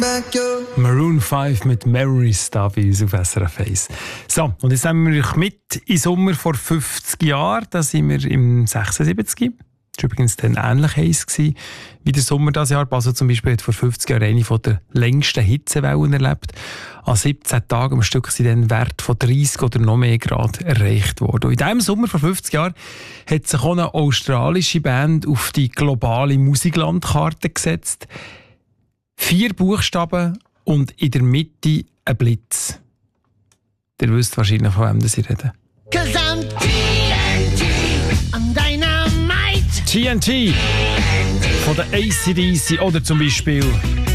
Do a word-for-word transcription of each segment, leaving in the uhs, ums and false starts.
Maroon fünf mit Memories da bei uns auf S R F eins. So, und jetzt nehmen wir euch mit in Sommer vor fünfzig Jahren. Da sind wir im sechsundsiebzig. Das war übrigens dann ähnlich heiß wie der Sommer dieses Jahr. Basel zum Beispiel hat vor fünfzig Jahren eine der längsten Hitzewellen erlebt. An siebzehn Tagen am Stück sind dann Werte von dreißig oder noch mehr Grad erreicht worden. Und in diesem Sommer vor fünfzig Jahren hat sich auch eine australische Band auf die globale Musiklandkarte gesetzt. Vier Buchstaben und in der Mitte ein Blitz. Ihr wisst wahrscheinlich, von wem sie reden. Cause I'm T N T, I'm Dynamite. T N T von der A C D C oder zum Beispiel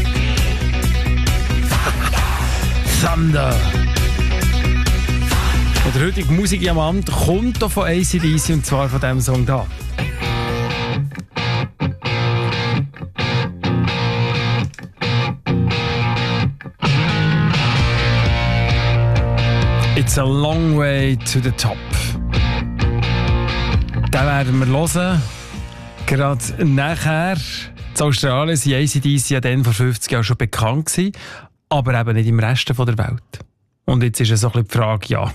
Thunder. Und der heutige Musikdiamant kommt hier von A C D C und zwar von diesem Song da. It's a long way to the top. Den werden wir hören. Gerade nachher. In Australien sind A C D C ja dann vor fünfzig Jahren schon bekannt gewesen, aber eben nicht im Rest der Welt. Und jetzt ist so ein bisschen die Frage, ja,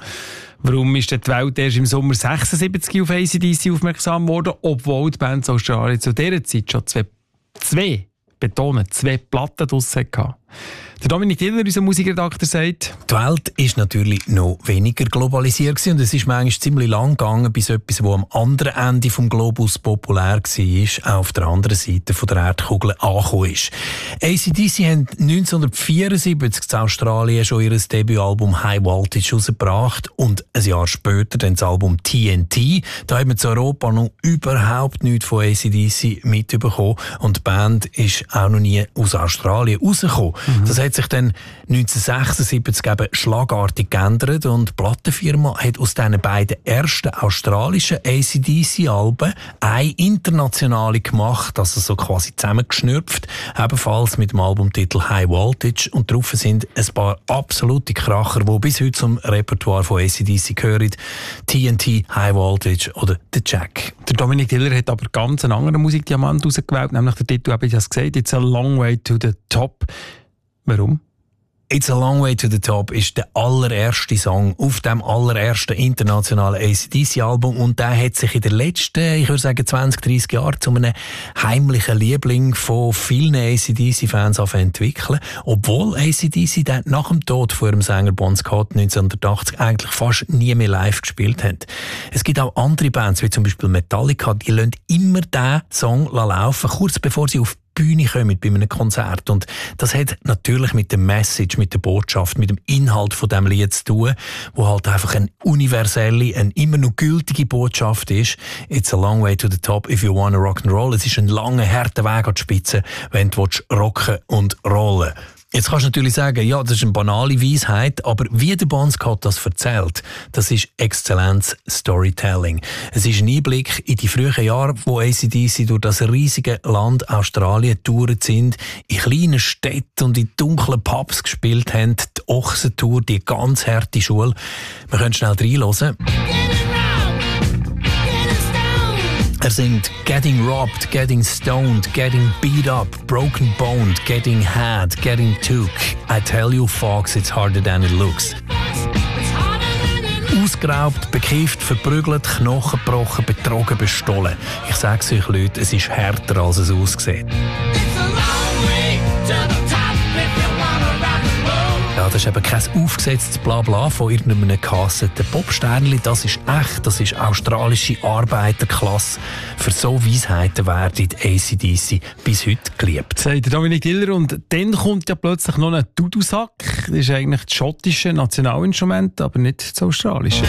warum ist die Welt erst im Sommer sechsundsiebzig auf A C D C aufmerksam geworden, obwohl die Band in Australien zu dieser Zeit schon zwei, zwei betonen, zwei Platten draussen hatten. Der Dominik Diller, unser Musikredakteur, sagt: Die Welt ist natürlich noch weniger globalisiert gewesen und es ist manchmal ziemlich lang gegangen, bis etwas, das am anderen Ende des Globus populär war, auf der anderen Seite der Erdkugel angekommen ist. A C D C haben neunzehnhundertvierundsiebzig in Australien schon ihr Debütalbum High Voltage herausgebracht und ein Jahr später dann das Album T N T. Da haben wir zu Europa noch überhaupt nichts von A C D C mitbekommen und die Band ist auch noch nie aus Australien rausgekommen. Mhm. Das hat sich dann neunzehnhundertsechsundsiebzig eben schlagartig geändert und die Plattenfirma hat aus diesen beiden ersten australischen A C D C-Alben eine internationale gemacht, also so quasi zusammengeschnürpft, ebenfalls mit dem Albumtitel High Voltage und darauf sind ein paar absolute Kracher, die bis heute zum Repertoire von A C D C gehören. T N T, High Voltage oder The Jack. Der Dominik Diller hat aber ganz einen anderen Musikdiamant ausgewählt, nämlich der Titel, habe ich das gesagt, It's a Long Way to the Top. Warum? It's a Long Way to the Top ist der allererste Song auf dem allerersten internationalen A C D C-Album und der hat sich in den letzten, ich würde sagen zwanzig, dreissig Jahren zu einem heimlichen Liebling von vielen A C D C-Fans entwickeln. Obwohl A C D C dann nach dem Tod von ihrem Sänger Bon Scott neunzehnhundertachtzig eigentlich fast nie mehr live gespielt hat. Es gibt auch andere Bands, wie zum Beispiel Metallica, die lassen immer diesen Song laufen, kurz bevor sie auf Bühne kommen bei einem Konzert. Und das hat natürlich mit der Message, mit der Botschaft, mit dem Inhalt von diesem Lied zu tun, wo halt einfach eine universelle, eine immer noch gültige Botschaft ist. It's a long way to the top if you wanna rock and roll. Es ist ein langer, harter Weg an die Spitze, wenn du rocken und rollen willst. Jetzt kannst du natürlich sagen, ja, das ist eine banale Weisheit, aber wie der Bon Scott das erzählt, das ist Exzellenz Storytelling. Es ist ein Einblick in die frühen Jahre, wo A C D C durch das riesige Land Australien getourt sind, in kleinen Städten und in dunklen Pubs gespielt haben, die Ochsentour, die ganz harte Schule. Wir können schnell reinhören. Er singt Getting robbed, getting stoned, getting beat up, broken boned, getting had, getting took. I tell you folks, it's harder than it looks. Ausgeraubt, bekifft, verprügelt, Knochen gebrochen, betrogen, bestohlen. Ich sag's euch Leute, es ist härter als es aussieht. Ja, das ist eben kein aufgesetztes Blabla von irgendeinem gehassten Popsternli. Das ist echt, das ist australische Arbeiterklasse. Für so Weisheiten werden A C D C bis heute geliebt. Sagt Dominik Diller. Und dann kommt ja plötzlich noch ein Dudelsack. Das ist eigentlich das schottische Nationalinstrument, aber nicht das australische.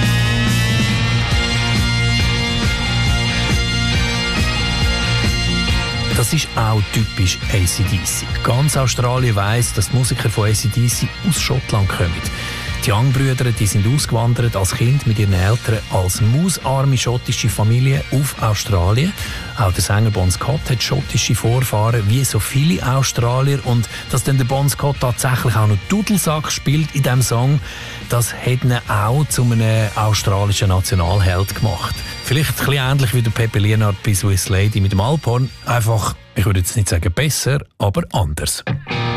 Das ist auch typisch A C D C. Ganz Australien weiss, dass die Musiker von A C D C aus Schottland kommen. Die Young-Brüder, die sind ausgewandert als Kind mit ihren Eltern als mausarme schottische Familie auf Australien. Auch der Sänger Bon Scott hat schottische Vorfahren, wie so viele Australier. Und dass dann der Bon Scott tatsächlich auch noch Dudelsack spielt in diesem Song, das hat ihn auch zu einem australischen Nationalheld gemacht. Vielleicht ein bisschen ähnlich wie der Pepe Lienard bei Swiss Lady mit dem Alphorn. Einfach, ich würde jetzt nicht sagen besser, aber anders.